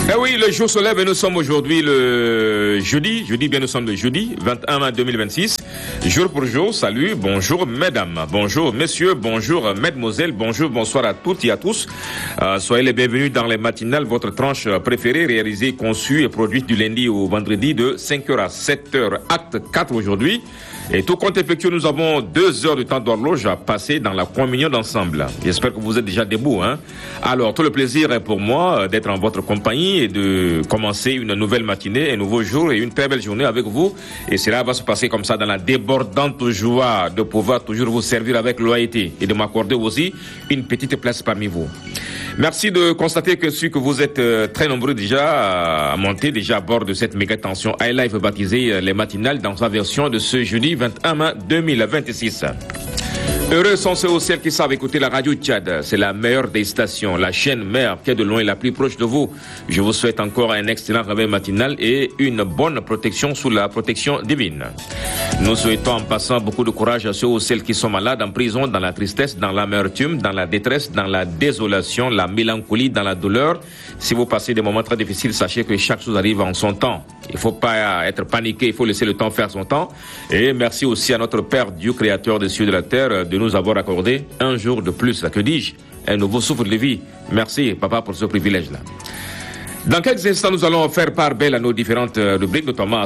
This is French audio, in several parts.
Eh oui, le jour se lève et nous sommes aujourd'hui le jeudi. Nous sommes le jeudi 21 mai 2026. Jour pour jour, salut, bonjour mesdames, bonjour messieurs, bonjour mesdemoiselles, bonjour, bonsoir à toutes et à tous. Soyez les bienvenus dans les matinales, votre tranche préférée, réalisée, conçue et produite du lundi au vendredi de 5h à 7h, acte 4 aujourd'hui. Et tout compte effectué, nous avons 2 heures de temps d'horloge à passer dans la communion d'ensemble. J'espère que vous êtes déjà debout, hein. Alors, tout le plaisir est pour moi d'être en votre compagnie et de commencer une nouvelle matinée, un nouveau jour et une très belle journée avec vous. Et cela va se passer comme ça dans la débordante joie de pouvoir toujours vous servir avec loyauté et de m'accorder aussi une petite place parmi vous. Merci de constater que vous êtes très nombreux déjà à monter déjà à bord de cette méga tension iLife baptisée les matinales dans sa version de ce jeudi 21 mai 2026. Heureux sont ceux ou celles qui savent écouter la radio Tchad. C'est la meilleure des stations, la chaîne mère qui est de loin la plus proche de vous. Je vous souhaite encore un excellent réveil matinal et une bonne protection sous la protection divine. Nous souhaitons en passant beaucoup de courage à ceux ou celles qui sont malades en prison, dans la tristesse, dans l'amertume, dans la détresse, dans la désolation, la mélancolie, dans la douleur. Si vous passez des moments très difficiles, sachez que chaque chose arrive en son temps. Il ne faut pas être paniqué, il faut laisser le temps faire son temps. Et merci aussi à notre Père Dieu, créateur des cieux et de la terre, de nous avoir accordé un jour de plus, que dis-je, un nouveau souffle de vie. Merci, Papa, pour ce privilège-là. Dans quelques instants, nous allons faire part belle à nos différentes rubriques, notamment à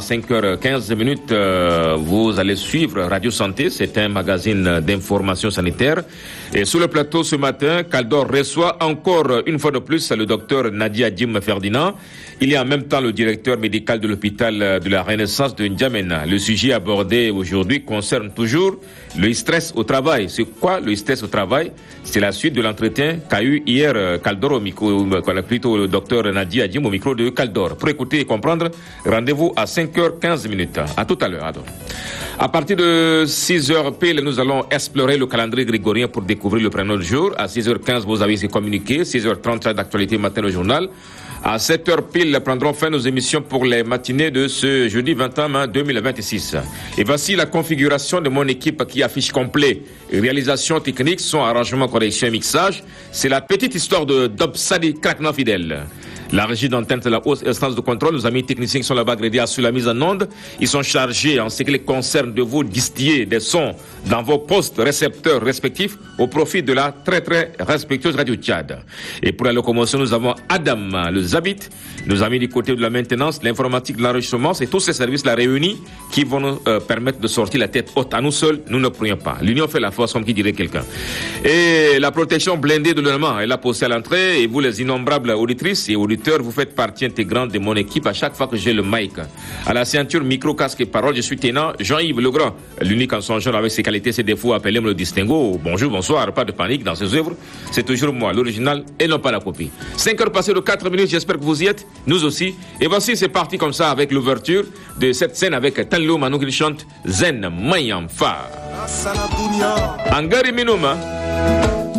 5h15. Vous allez suivre Radio Santé, c'est un magazine d'information sanitaire. Et sur le plateau ce matin, Caldor reçoit encore une fois de plus le docteur Nadia Jim Ferdinand. Il est en même temps le directeur médical de l'hôpital de la Renaissance de N'Djamena. Le sujet abordé aujourd'hui concerne toujours le stress au travail. C'est quoi le stress au travail? C'est la suite de l'entretien qu'a eu hier Caldor au micro, plutôt le docteur Nadia Jim au micro de Caldor. Pour écouter et comprendre, rendez-vous à 5h15. À tout à l'heure. Alors. À partir de 6h pile, nous allons explorer le calendrier grégorien pour découvrir le prénom du jour. À 6h15, vous avez communiqué. 6h30, d'actualité matin, le journal. À 7h pile, prendront fin nos émissions pour les matinées de ce jeudi 21 mai 2026. Et voici la configuration de mon équipe qui affiche complet. Réalisation technique, son arrangement, correction et mixage. C'est la petite histoire de Dobsadi Krakna Fidèle. La régie d'antenne de la haute instance de contrôle, nos amis techniciens qui sont là-bas grédés sur la mise en onde, ils sont chargés en ce qui les concerne de vous distiller des sons dans vos postes récepteurs respectifs au profit de la très très respectueuse Radio Tchad. Et pour la locomotion, nous avons Adam, le Zabit, nos amis du côté de la maintenance, l'informatique, de l'enregistrement, c'est tous ces services-là réunis qui vont nous permettre de sortir la tête haute. À nous seuls, nous ne pourrions pas. L'union fait la force, comme qui dirait quelqu'un. Et la protection blindée de l'élément, elle a posé à l'entrée, et vous les innombrables auditrices et auditeurs, vous faites partie intégrante de mon équipe à chaque fois que j'ai le mic. À la ceinture, micro, casque et parole, je suis Ténant Jean-Yves Legrand, l'unique en son genre avec ses qualités, ses défauts, appelez-moi le distinguo. Bonjour, bonsoir, pas de panique dans ses œuvres. C'est toujours moi, l'original et non pas la copie. 5 heures passées de 4 minutes, j'espère que vous y êtes, nous aussi. Et voici, c'est parti comme ça avec l'ouverture de cette scène avec Tanlo Manou qui chante Zen Mayamfa. Angari Minuma.